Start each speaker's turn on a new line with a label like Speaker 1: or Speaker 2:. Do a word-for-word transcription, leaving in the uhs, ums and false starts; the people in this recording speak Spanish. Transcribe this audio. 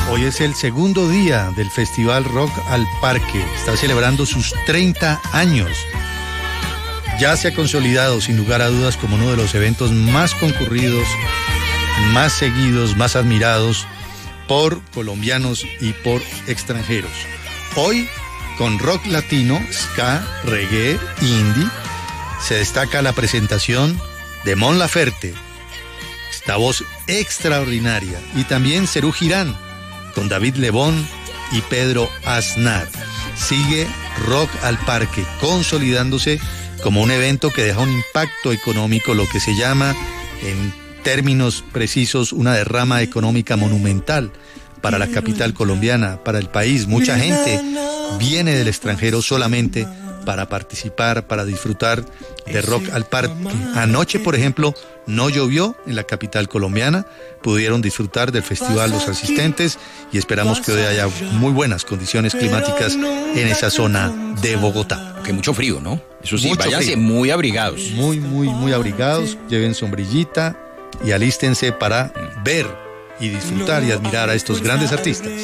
Speaker 1: Hoy es el segundo día del Festival Rock al Parque. Está celebrando sus treinta años. Ya se ha consolidado sin lugar a dudas como uno de los eventos más concurridos, más seguidos, más admirados por colombianos y por extranjeros. Hoy, con rock latino, ska, reggae, indie, se destaca la presentación de Mon Laferte, esta voz extraordinaria, y también Serú Girán, con David Lebón y Pedro Aznar. Sigue Rock al Parque, consolidándose como un evento que deja un impacto económico, lo que se llama, en términos precisos, una derrama económica monumental para la capital colombiana, para el país. Mucha gente viene del extranjero solamente para participar, para disfrutar de Rock al Parque. Anoche, por ejemplo, no llovió en la capital colombiana, pudieron disfrutar del festival los asistentes y esperamos que hoy haya muy buenas condiciones climáticas en esa zona de Bogotá.
Speaker 2: Que mucho frío, ¿no? Eso sí,
Speaker 1: Mucho
Speaker 2: váyanse
Speaker 1: frío.
Speaker 2: muy abrigados.
Speaker 1: Muy, muy, muy abrigados, lleven sombrillita y alístense para ver y disfrutar y admirar a estos grandes artistas.